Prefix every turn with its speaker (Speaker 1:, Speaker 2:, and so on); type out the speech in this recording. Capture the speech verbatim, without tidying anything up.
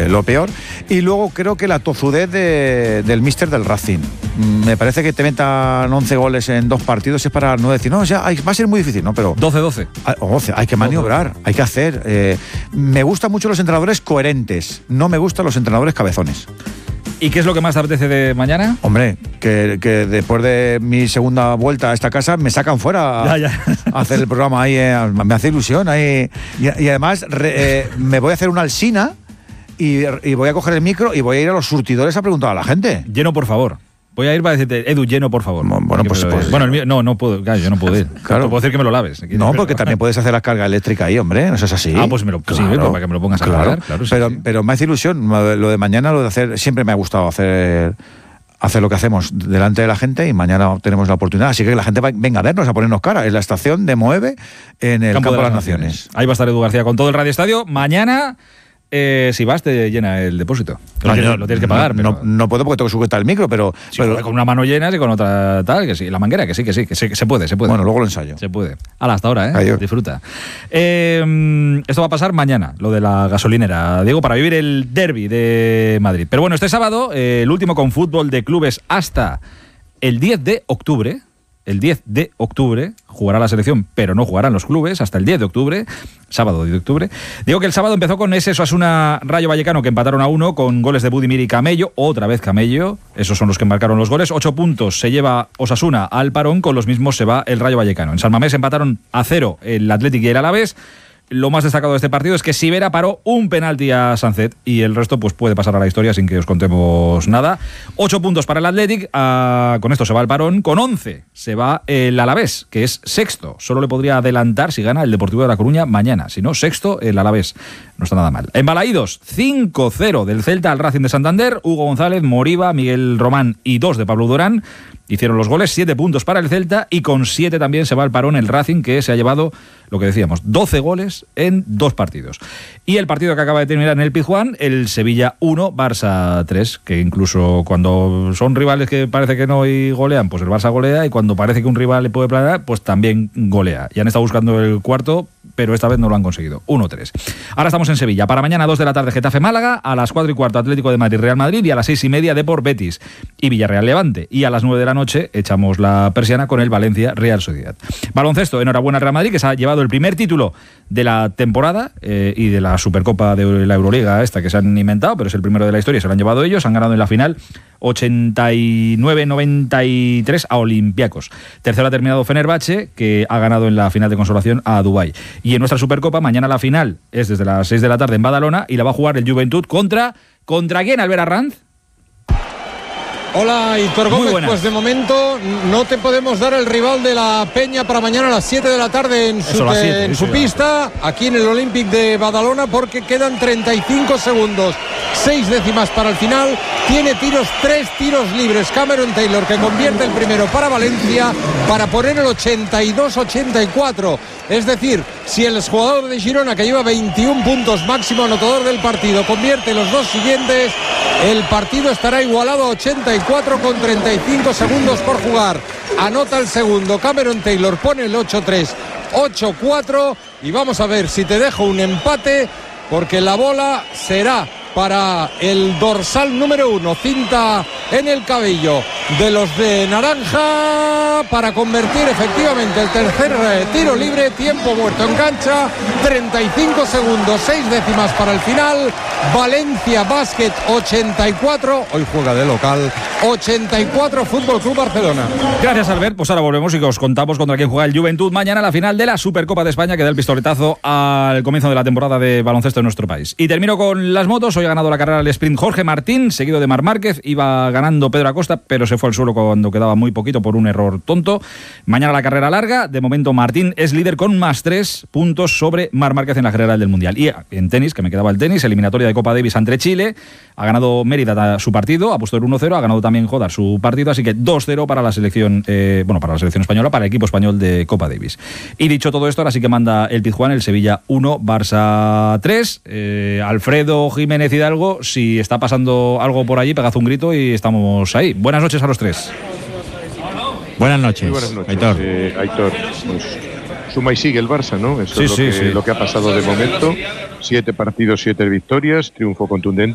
Speaker 1: eh, lo peor. Y luego creo que la tozudez de, del míster del Racing. Me parece que te metan once goles en dos partidos es para no decir, no, o sea, hay, va a ser muy difícil, ¿no? Pero
Speaker 2: doce doce.
Speaker 1: once, hay que maniobrar, hay que hacer. Eh, me gustan mucho los entrenadores coherentes, no me gustan los entrenadores cabezones.
Speaker 2: ¿Y qué es lo que más te apetece de mañana?
Speaker 1: Hombre, que, que después de mi segunda vuelta a esta casa me sacan fuera a,
Speaker 2: ya, ya.
Speaker 1: a hacer el programa ahí, eh, me hace ilusión ahí. Y, y además re, eh, me voy a hacer una alsina y, y voy a coger el micro y voy a ir a los surtidores a preguntar a la gente.
Speaker 2: Lleno, por favor. Voy a ir para decirte, Edu, lleno, por favor.
Speaker 1: Bueno, pues, pues
Speaker 2: bueno, el mío, no, no puedo, claro, yo no puedo ir. Claro. Puedo decir que me lo laves.
Speaker 1: No, porque también puedes hacer la carga eléctrica ahí, hombre, ¿no es así?
Speaker 2: Ah, pues me lo, claro, sí, para que me lo pongas a
Speaker 1: claro.
Speaker 2: cargar. Claro, sí,
Speaker 1: pero,
Speaker 2: sí.
Speaker 1: pero me hace ilusión, lo de mañana, lo de hacer, siempre me ha gustado hacer, hacer lo que hacemos delante de la gente y mañana tenemos la oportunidad. Así que la gente va, venga a vernos, a ponernos cara. En la estación de Moeve, en el Campo, Campo de las Naciones. Naciones.
Speaker 2: Ahí va a estar Edu García con todo el Radio Estadio. Mañana... Eh, si vas, te llena el depósito. Lo, no, tienes,
Speaker 1: no,
Speaker 2: lo tienes que pagar.
Speaker 1: No,
Speaker 2: pero...
Speaker 1: no, no puedo porque tengo que sujetar el micro, pero,
Speaker 2: sí,
Speaker 1: pero...
Speaker 2: con una mano llena y con otra tal, que sí. La manguera, que sí, que sí, que sí, que se puede, se puede.
Speaker 1: Bueno, luego lo ensayo.
Speaker 2: Se puede. Hala, hasta ahora, ¿eh?
Speaker 1: Adiós.
Speaker 2: Disfruta. Eh, esto va a pasar mañana, lo de la gasolinera, Diego, para vivir el derbi de Madrid. Pero bueno, este sábado, eh, el último con fútbol de clubes hasta el diez de octubre. El diez de octubre jugará la selección, pero no jugarán los clubes hasta el diez de octubre, sábado diez de octubre. Digo que el sábado empezó con ese Osasuna Rayo Vallecano, que empataron a uno con goles de Budimir y Camello, otra vez Camello, esos son los que marcaron los goles. Ocho puntos se lleva Osasuna al parón, con los mismos se va el Rayo Vallecano. En San Mamés empataron a cero el Athletic y el Alavés. Lo más destacado de este partido es que Sivera paró un penalti a Sancet y el resto pues puede pasar a la historia sin que os contemos nada. Ocho puntos para el Athletic, uh, con esto se va el parón. Con once se va el Alavés, que es sexto. Solo le podría adelantar si gana el Deportivo de La Coruña mañana. Si no, sexto el Alavés. No está nada mal. En Balaídos, cinco cero del Celta al Racing de Santander. Hugo González, Moriba, Miguel Román y dos de Pablo Durán hicieron los goles. Siete puntos para el Celta y con siete también se va al parón el Racing, que se ha llevado, lo que decíamos, doce goles en dos partidos. Y el partido que acaba de terminar en el Pizjuán, el Sevilla uno, Barça tres, que incluso cuando son rivales que parece que no y golean, pues el Barça golea, y cuando parece que un rival le puede planear, pues también golea. Y han estado buscando el cuarto, pero esta vez no lo han conseguido. uno tres. Ahora estamos en Sevilla. Para mañana, dos de la tarde, Getafe-Málaga, a las cuatro y cuarto, Atlético de Madrid-Real Madrid, y a las seis y media, Depor-Betis y Villarreal-Levante. Y a las nueve de la noche echamos la persiana con el Valencia-Real Sociedad. Baloncesto, enhorabuena al Real Madrid, que se ha llevado el primer título de la temporada eh, y de la Supercopa de la Euroliga esta que se han inventado, pero es el primero de la historia, se lo han llevado ellos, han ganado en la final ochenta y nueve noventa y tres a Olympiacos. Tercero ha terminado Fenerbahce, que ha ganado en la final de consolación a Dubái. Y en nuestra Supercopa, mañana la final es desde las seis de la tarde en Badalona y la va a jugar el Juventud contra... ¿Contra quién, Albert Arranz?
Speaker 3: Hola, Hitor Gómez, pues de momento no te podemos dar el rival de la Peña para mañana a las siete de la tarde en su, siete, en su pista, aquí en el Olympic de Badalona, porque quedan treinta y cinco segundos, seis décimas para el final. Tiene tiros, tres tiros libres Cameron Taylor, que convierte el primero para Valencia para poner el ochenta y dos ochenta y cuatro. Es decir, si el jugador de Girona, que lleva veintiún puntos, máximo anotador del partido, convierte los dos siguientes, el partido estará igualado a ochenta y cuatro con treinta y cinco segundos por jugar. Anota el segundo Cameron Taylor, pone el ocho tres ocho cuatro y vamos a ver si te dejo un empate, porque la bola será para el dorsal número uno, cinta en el cabello de los de naranja, para convertir efectivamente el tercer eh, tiro libre. Tiempo muerto en cancha, treinta y cinco segundos, seis décimas para el final. Valencia Basket ochenta y cuatro, hoy juega de local, ochenta y cuatro Fútbol Club Barcelona.
Speaker 2: Gracias, Albert. Pues ahora volvemos y que os contamos contra quién juega el Juventud mañana, la final de la Supercopa de España, que da el pistoletazo al comienzo de la temporada de baloncesto en nuestro país. Y termino con las motos. Hoy ha ganado la carrera al sprint Jorge Martín, seguido de Marc Márquez. Iba ganando Pedro Acosta, pero se fue al suelo cuando quedaba muy poquito por un error tonto. Mañana la carrera larga. De momento Martín es líder con más tres puntos sobre Marc Márquez en la general del Mundial. Y en tenis, que me quedaba el tenis, eliminatoria de Copa Davis ante Chile. Ha ganado Mérida su partido, ha puesto el uno cero, ha ganado también Jodar su partido, así que dos cero para la selección, eh, bueno, para la selección española, para el equipo español de Copa Davis. Y dicho todo esto, ahora sí que manda el Pizjuán, el Sevilla uno, Barça tres. Eh, Alfredo Jiménez Hidalgo, si está pasando algo por allí, pegad un grito y estamos ahí. Buenas noches a los tres.
Speaker 4: Buenas noches,
Speaker 5: buenas noches,
Speaker 4: Aitor.
Speaker 5: Eh, Aitor, pues, suma y sigue el Barça, ¿no? Eso
Speaker 2: sí,
Speaker 5: es lo,
Speaker 2: sí,
Speaker 5: que,
Speaker 2: sí.
Speaker 5: lo que ha pasado de momento. Siete partidos, siete victorias, triunfo contundente.